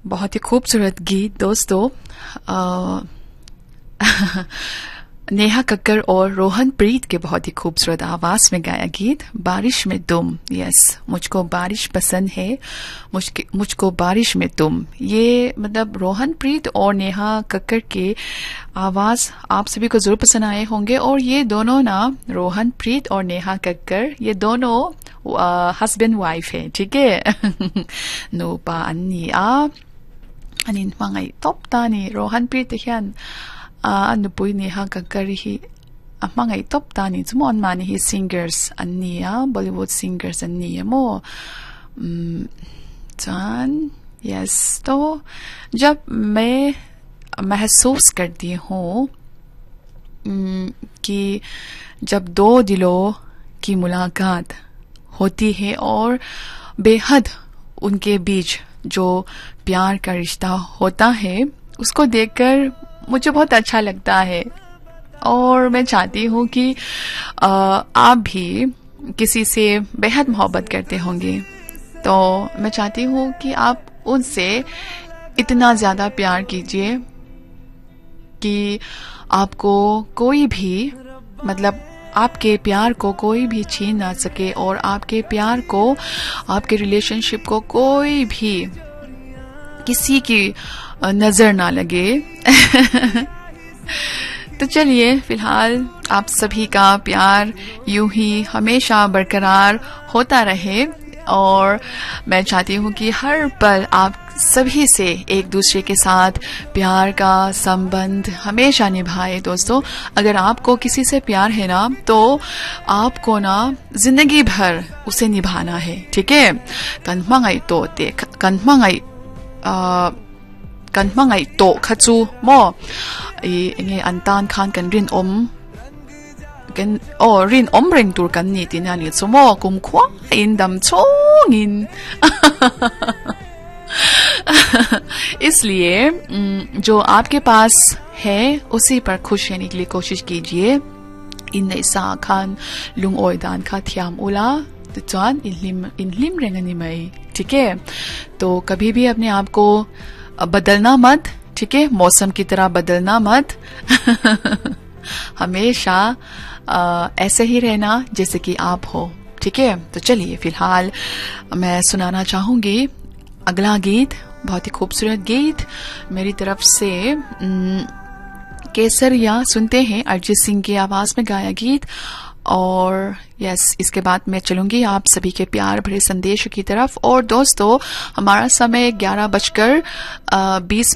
बहुत ही खूबसूरत गीत दोस्तों। नेहा कक्कर और रोहन प्रीत के बहुत ही खूबसूरत आवाज में गाया गीत बारिश में तुम। यस, मुझको बारिश पसंद है, मुझको बारिश में तुम। ये मतलब रोहन प्रीत और नेहा कक्कर के आवाज आप सभी को जरूर पसंद आए होंगे। और ये दोनों ना, रोहन प्रीत और नेहा कक्कर, ये दोनों हस्बैंड वाइफ है, ठीक है। नोपा अन्नी anin mga itopta ni Rohan Preet yan ano po Neha Kagkar hi mga itopta ni tumon man hi singers anniya Bollywood singers anniya mo जान। यस, तो जब मैं महसूस करती हूँ कि जब दो दिलों की मुलाकात होती है और बेहद उनके बीच जो प्यार का रिश्ता होता है, उसको देखकर मुझे बहुत अच्छा लगता है। और मैं चाहती हूँ कि आप भी किसी से बेहद मोहब्बत करते होंगे, तो मैं चाहती हूँ कि आप उनसे इतना ज्यादा प्यार कीजिए कि आपको कोई भी मतलब आपके प्यार को कोई भी छीन ना सके और आपके प्यार को, आपके रिलेशनशिप को कोई भी किसी की नजर ना लगे। तो चलिए, फिलहाल आप सभी का प्यार यूं ही हमेशा बरकरार होता रहे और मैं चाहती हूँ कि हर पल आप सभी से एक दूसरे के साथ प्यार का संबंध हमेशा निभाए। दोस्तों, अगर आपको किसी से प्यार है ना, तो आपको ना जिंदगी भर उसे निभाना है, ठीक है। kanmangay to khatsu mo nge antan khan kan rin rin ring tur kan ni tinani sumo kum khwa in dam chongin। इसलिए जो आपके पास है उसी पर खुश रहने के लिए कोशिश कीजिए। इन ऐसा खान लुंग ओयदान का थ्याम उला तो इनलिम रेंगनी मई, ठीक है। तो कभी भी अपने आप को बदलना मत, ठीक है, मौसम की तरह बदलना मत। हमेशा ऐसे ही रहना जैसे कि आप हो, ठीक है। तो चलिए, फिलहाल मैं सुनाना चाहूंगी अगला गीत, बहुत ही खूबसूरत गीत मेरी तरफ से। केसरिया सुनते हैं, अरिजीत सिंह की आवाज में गाया गीत। और यस, इसके बाद मैं चलूंगी आप सभी के प्यार भरे संदेश की तरफ। और दोस्तों, हमारा समय 11:20